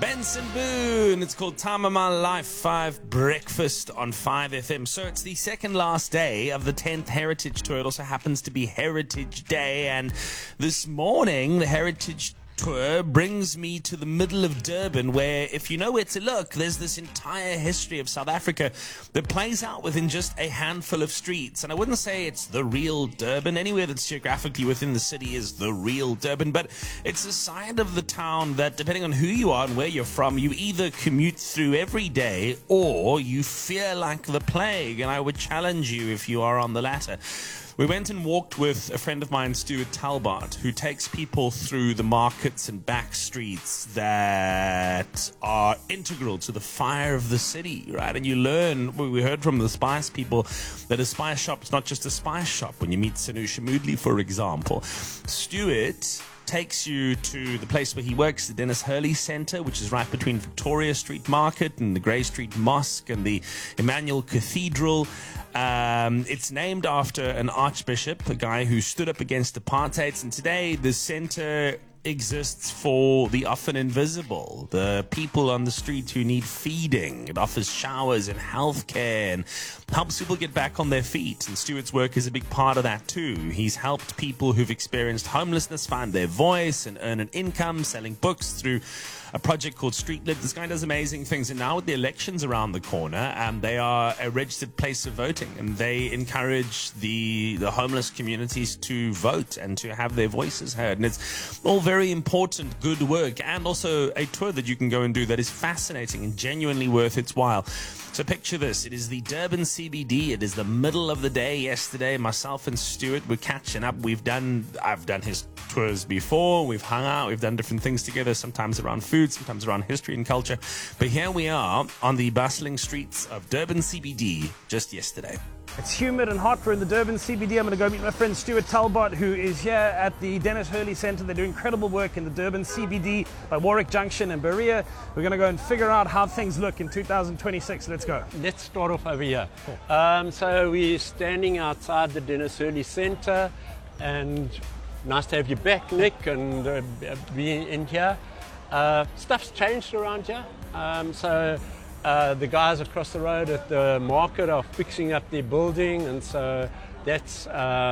Benson Boone. It's called Time of My Life 5 Breakfast on 5FM. So it's the second last day of the 10th Heritage Tour. It also happens to be Heritage Day. And this morning, the Heritage Tour brings me to the middle of Durban, where if you know where to look, there's this entire history of South Africa that plays out within just a handful of streets. And I wouldn't say it's the real Durban. Anywhere that's geographically within the city is the real Durban, but it's a side of the town that, depending on who you are and where you're from, you either commute through every day or you fear like the plague. And I would challenge you if you are on the latter. We went and walked with a friend of mine, Stuart Talbot, who takes people through the markets and back streets that are integral to the fire of the city, right? And you learn, we heard from the spice people, that a spice shop is not just a spice shop. When you meet Sanusha Moodley, for example, Stuart takes you to the place where he works, the Dennis Hurley Centre, which is right between Victoria Street Market and the Grey Street Mosque and the Emmanuel Cathedral. It's named after an archbishop, a guy who stood up against apartheid, and today the centre exists for the often invisible, the people on the street who need feeding. It offers showers and healthcare and helps people get back on their feet. And Stuart's work is a big part of that too. He's helped people who've experienced homelessness find their voice and earn an income selling books through a project called Streetlit. This guy does amazing things. And now with the elections around the corner, they are a registered place of voting, and they encourage the homeless communities to vote and to have their voices heard. And it's all very important, good work, and also a tour that you can go and do that is fascinating and genuinely worth its while. So picture this. It is the Durban CBD. It is the middle of the day yesterday. Myself and Stuart were catching up. I've done his tours before. We've hung out. We've done different things together, sometimes around food, sometimes around history and culture. But here we are on the bustling streets of Durban CBD just yesterday. It's humid and hot. We're in the Durban CBD. I'm going to go meet my friend Stuart Talbot, who is here at the Dennis Hurley Centre. They do incredible work in the Durban CBD by Warwick Junction and Berea. We're going to go and figure out how things look in 2026. Let's go. Let's start off over here. Cool. So we're standing outside the Dennis Hurley Centre, and nice to have you back, Nick, and be in here. Stuff's changed around here. The guys across the road at the market are fixing up their building, and so that's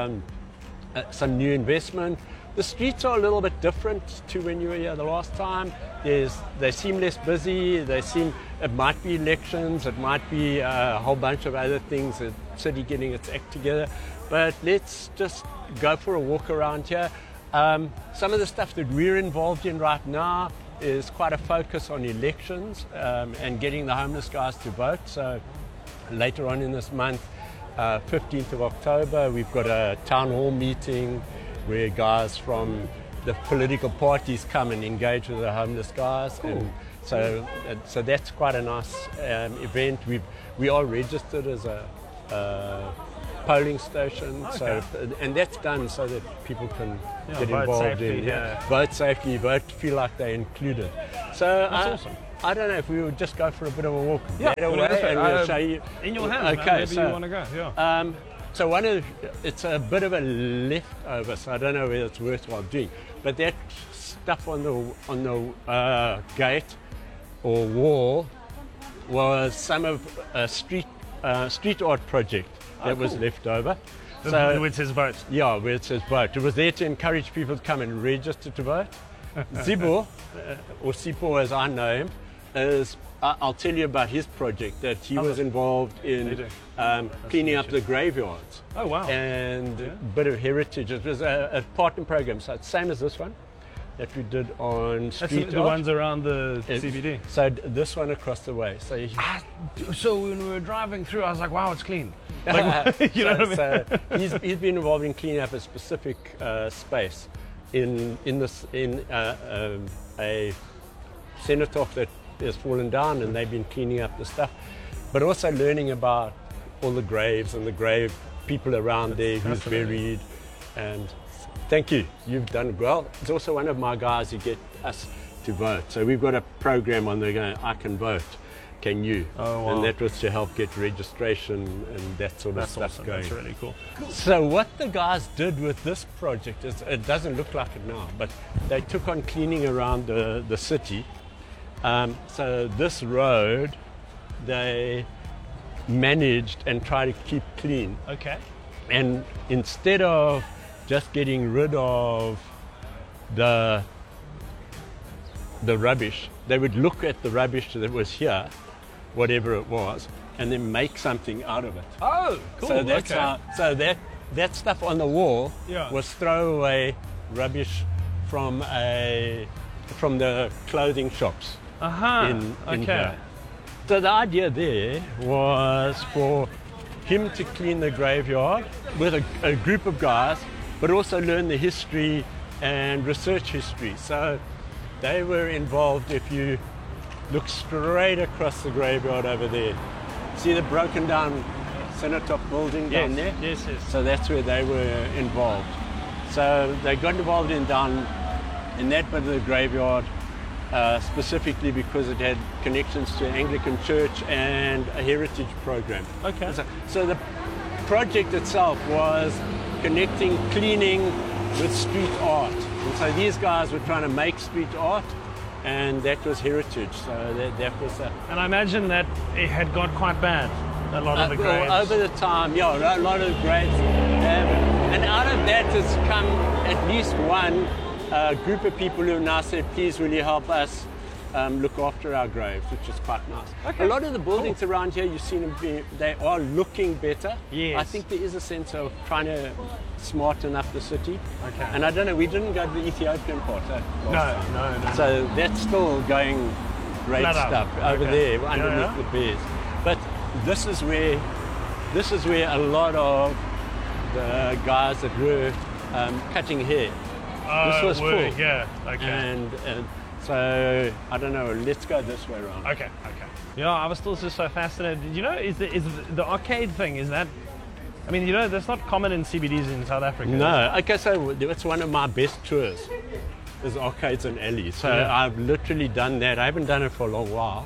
some new investment. The streets are a little bit different to when you were here the last time. They seem less busy. It might be elections, it might be a whole bunch of other things, the city getting its act together. But let's just go for a walk around here. Some of the stuff that we're involved in right now is quite a focus on elections and getting the homeless guys to vote. So later on in this month, 15th of October, we've got a town hall meeting where guys from the political parties come and engage with the homeless guys. Cool. And so that's quite a nice event. We are registered as a polling station, okay. And that's done so that people can get involved vote safely, feel like they're included. So that's awesome. I don't know if we would just go for a bit of a walk and we'll show you. In your hands, okay, maybe you want to go. Yeah. So it's a bit of a leftover, so I don't know whether it's worthwhile doing. But that stuff on the gate or wall was some of a street art project that was left over. So it says vote. Yeah, where it says vote. It was there to encourage people to come and register to vote. Zibo, or Sipo as I know him, I'll tell you about his project, that he was involved in cleaning up the graveyards. Oh, wow. And a bit of heritage. It was a partner program, so it's the same as this one that we did on street art. The ones around the CBD. So this one across the way. So when we were driving through, I was like, wow, it's clean. Like, you know what I mean? So he's been involved in cleaning up a specific space in a cenotaph that has fallen down, and they've been cleaning up the stuff, but also learning about all the graves and the grave people around there who's buried. And thank you, you've done well. It's also one of my guys who get us to vote. So we've got a program on there going, I can vote, can you? Oh, wow. And that was to help get registration and that sort of stuff going. That's really cool. So what the guys did with this project is, it doesn't look like it now, but they took on cleaning around the city So this road, they managed and tried to keep clean. Okay. And instead of just getting rid of the rubbish, they would look at the rubbish that was here, whatever it was, and then make something out of it. Oh, cool. So that's okay. how. So that stuff on the wall Yeah. was throwaway rubbish from the clothing shops in okay. here. So the idea there was for him to clean the graveyard with a group of guys, but also learn the history and research history. So they were involved. If you look straight across the graveyard over there, see the broken down Cenotop building down there? Yes, yes. So that's where they were involved. So they got involved in that bit of the graveyard, specifically because it had connections to an Anglican church and a heritage program. Okay. So the project itself was connecting cleaning with street art. And so these guys were trying to make street art, and that was heritage. So that was a... And I imagine that it had got quite bad, a lot of the graves. Over the time, yeah, a lot of graves. And out of that has come at least one group of people who now said, please will you help us look after our graves, which is quite nice. Okay. A lot of the buildings around here, you've seen them, they are looking better. Yes. I think there is a sense of trying to smarten up the city. Okay. And I don't know, we didn't go to the Ethiopian part last time. No. So that's still going great Flat up. stuff over Okay. there underneath the bears. But this is where a lot of the guys that were cutting hair. This was full. Yeah, okay. And so I don't know. Let's go this way around. Okay. Yeah, I was still just so fascinated. You know, is the arcade thing, is that, I mean, you know, that's not common in CBDs in South Africa. No. Okay, so it's one of my best tours, is arcades and alleys. So Yeah. I've literally done that. I haven't done it for a long while,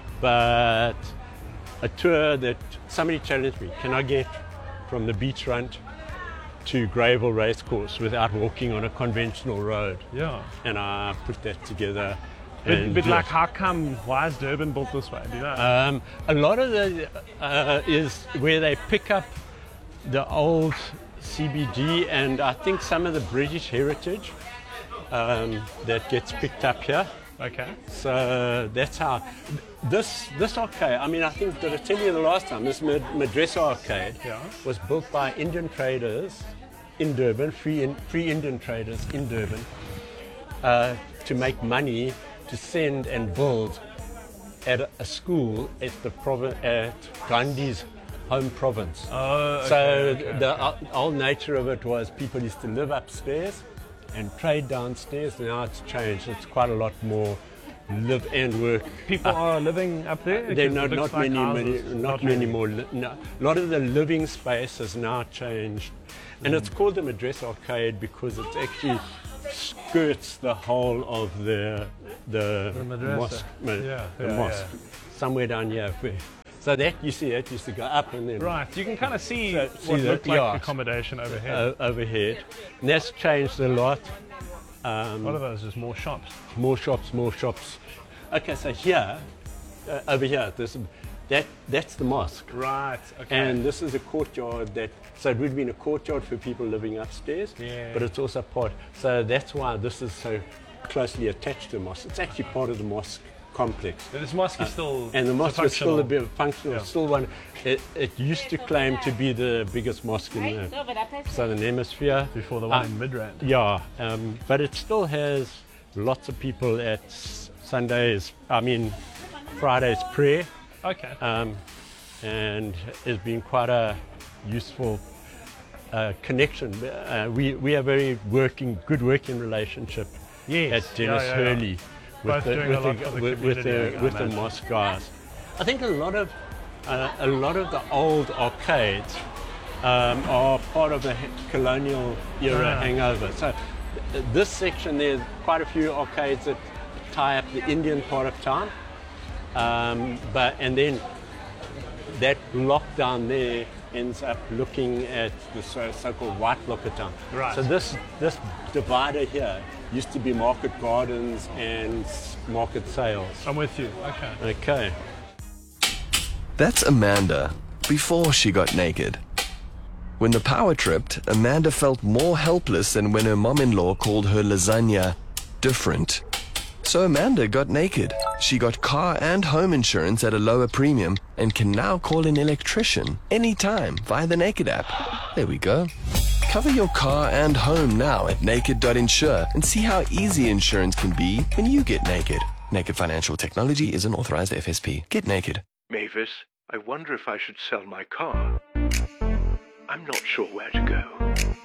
but a tour that somebody challenged me, can I get from the beachfront to Greyville Racecourse without walking on a conventional road? Yeah. And I put that together. But like, why is Durban built this way? Do you know? A lot of the is where they pick up the old CBD, and I think some of the British heritage that gets picked up here. Okay. So that's how this arcade. I mean, I think, did I tell you the last time? This Madrasa arcade was built by Indian traders in Durban, free Indian traders in Durban, to make money to send and build at a school at Gandhi's home province. Oh, okay, So the whole nature of it was people used to live upstairs and trade downstairs. Now it's changed. It's quite a lot more live and work. People are living up there? There Because are it looks not like many houses. not many more. No, a lot of the living space has now changed, and it's called the Madrasa Arcade because it actually skirts the whole of the madrasa. mosque, Yeah, the yeah, mosque, somewhere down here. So that you see, that used to go up and then Right, you can kind of see So- what see the looked like yard. accommodation overhead. overhead. And that's changed a lot. A lot of those is more shops. More shops. Okay, so here, over here, that's the mosque. Right, okay. And this is a courtyard so it would have been a courtyard for people living upstairs, Yeah. but it's also part, so that's why this is so closely attached to the mosque. It's actually part of the mosque complex. But this mosque is still And the mosque is still a functional. bit functional, Yeah. still one. It used to claim to be the biggest mosque in the Southern Hemisphere. Before the one in Midrand. Yeah, but it still has lots of people at Friday's prayer, Okay. and it's been quite a useful connection. We have very good working relationship Yes. at Dennis Yeah. Hurley Both doing a lot for the community, I with the imagine. mosque guys. I think a lot of the old arcades are part of the colonial era hangover. So this section, there's quite a few arcades that tie up the Indian part of town, and then that block down there ends up looking at the so-called white blocker town. Right. So this divider here used to be market gardens and market sales. I'm with you. Okay. Okay. That's Amanda, before she got naked. When the power tripped, Amanda felt more helpless than when her mom-in-law called her lasagna different. So Amanda got naked. She got car and home insurance at a lower premium and can now call an electrician anytime via the Naked app. There we go. Cover your car and home now at naked.insure and see how easy insurance can be when you get naked. Naked Financial Technology is an authorized FSP. Get naked. Mavis, I wonder if I should sell my car. I'm not sure where to go.